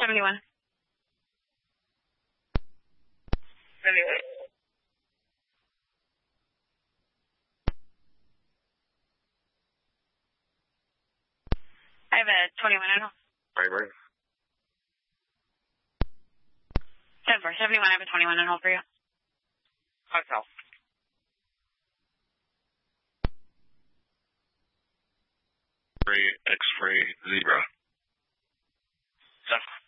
71. 71. I have a 21 on hold. Right. 10-4, 71, I have a 21 on hold for you. Hotel. X-ray zebra. 7.